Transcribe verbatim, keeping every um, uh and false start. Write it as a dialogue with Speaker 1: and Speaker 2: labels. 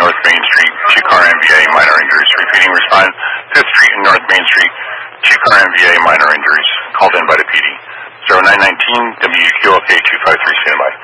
Speaker 1: North Main Street, two-car M V A, minor injuries. Repeating, respond, fifth Street and North Main Street, two-car M V A, minor injuries. Called in by the P D. zero nine one nine W Q L K two five three, stand by.